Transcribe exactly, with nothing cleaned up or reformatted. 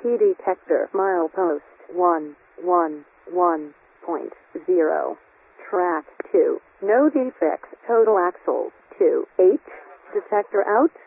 Key detector. Milepost one one one point zero. Track two. No defects. Total axles two. eight. Detector out.